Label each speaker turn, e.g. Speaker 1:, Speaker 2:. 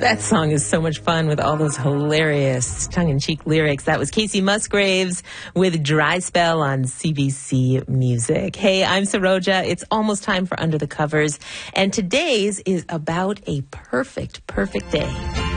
Speaker 1: That song is so much fun with all those hilarious tongue-in-cheek lyrics. That was Casey Musgraves with Dry Spell on CBC Music. Hey, I'm Saroja. It's almost time for Under the Covers, and today's is about a perfect day.